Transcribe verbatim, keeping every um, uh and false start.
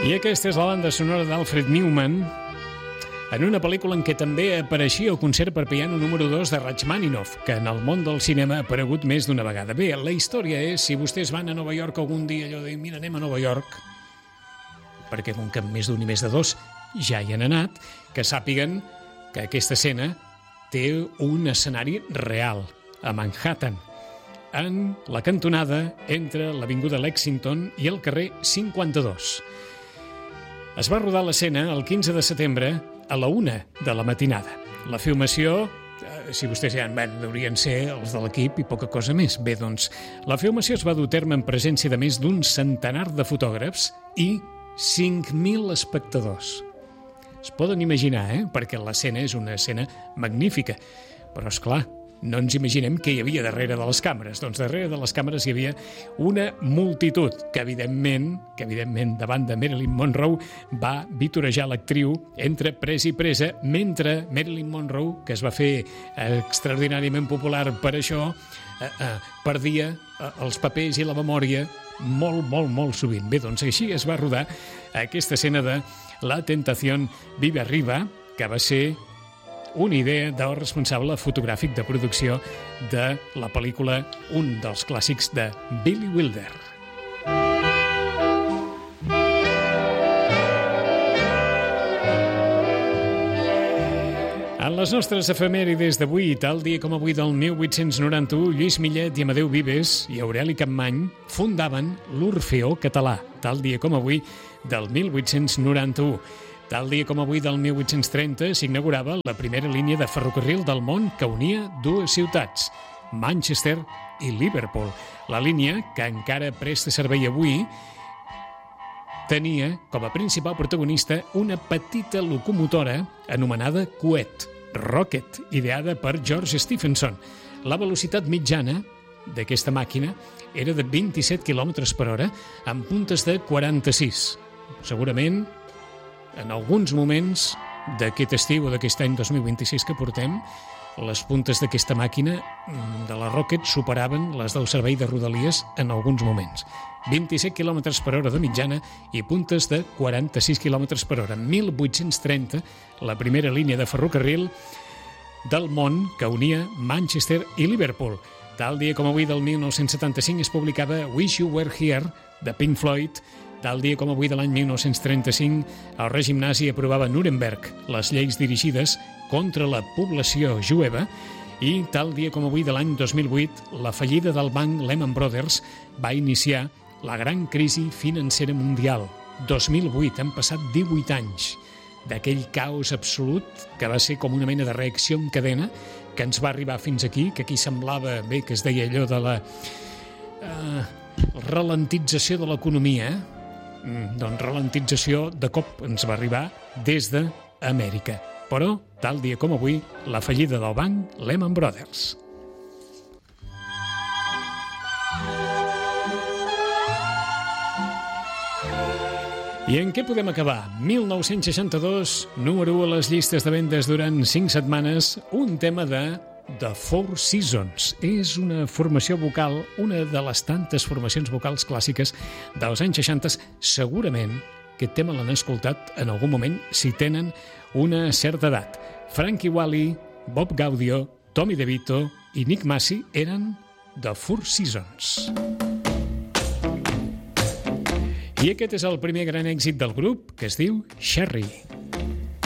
I aquesta és la banda sonora d'Alfred Newman en una pel·lícula en què també apareixia el concert per piano número dos de Rachmaninoff, que en el món del cinema ha aparegut més d'una vegada. Bé, la història és, si vostès van a Nova York algun dia, allò de, mira, anem a Nova York, perquè com que més d'un i més de dos ja hi han anat, que sàpiguen que aquesta escena té un escenari real, a Manhattan, en la cantonada entre l'avinguda Lexington i el carrer cinquanta-dos. Es va rodar l'escena el quinze de setembre a la una de la matinada. La filmació, eh, si vostès ja van, deurien ser els de l'equip i poca cosa més. Bé, doncs, la filmació es va dur a terme en presència de més d'un centenar de fotògrafs i cinc mil espectadors. Es poden imaginar, eh?, perquè l'escena és una escena magnífica. Però, és clar, no ens imaginem què hi havia darrere de les càmeres. Doncs darrere de les càmeres hi havia una multitud que, evidentment, que evidentment davant de Marilyn Monroe va vitorejar l'actriu entre presa i presa, mentre Marilyn Monroe, que es va fer extraordinàriament popular per això, eh, eh, perdia eh, els papers i la memòria molt, molt, molt sovint. Bé, doncs així es va rodar aquesta escena de La tentación vive arriba, que va ser una idea del responsable fotogràfic de producció de la pel·lícula, un dels clàssics de Billy Wilder. En les nostres efemèrides d'avui, tal dia com avui del mil vuit-cents noranta-u, Lluís Millet i Amadeu Vives i Aureli Capmany fundaven l'Orfeó Català, tal dia com avui del mil vuit-cents noranta-u. Tal dia com avui del mil vuit-cents trenta s'inaugurava la primera línia de ferrocarril del món que unia dues ciutats, Manchester i Liverpool. La línia, que encara presta servei avui, tenia com a principal protagonista una petita locomotora anomenada Coet, Rocket, ideada per George Stephenson. La velocitat mitjana d'aquesta màquina era de vint-i-set quilòmetres per hora amb puntes de quaranta-sis. Segurament, en alguns moments d'aquest estiu o d'aquest any dos mil vint-i-sis que portem, les puntes d'aquesta màquina de la Rocket superaven les del servei de Rodalies en alguns moments. vint-i-set quilòmetres per hora de mitjana i puntes de quaranta-sis quilòmetres per hora. mil vuit-cents trenta, la primera línia de ferrocarril del món que unia Manchester i Liverpool. Tal dia com avui del mil nou-cents setanta-cinc es publicava Wish You Were Here, de Pink Floyd. Tal dia com avui de l'any mil nou-cents trenta-cinc, el règim nazi aprovava a Nuremberg les lleis dirigides contra la població jueva i tal dia com avui de l'any dos mil vuit, la fallida del banc Lehman Brothers va iniciar la gran crisi financera mundial. dos mil vuit, han passat divuit anys d'aquell caos absolut que va ser com una mena de reacció en cadena que ens va arribar fins aquí, que aquí semblava, bé, que es deia allò de la eh, ralentització de l'economia, eh? Mm, doncs ralentització de cop ens va arribar des d'Amèrica. Però, tal dia com avui, la fallida del banc Lehman Brothers. I en què podem acabar? mil nou-cents seixanta-dos, número u a les llistes de vendes durant cinc setmanes, un tema de The Four Seasons. És una formació vocal, una de les tantes formacions vocals clàssiques dels anys seixanta. Segurament aquest tema l'han escoltat en algun moment si tenen una certa edat. Frankie Valli, Bob Gaudio, Tommy DeVito i Nick Massey eren The Four Seasons. I aquest és el primer gran èxit del grup, que es diu Sherry.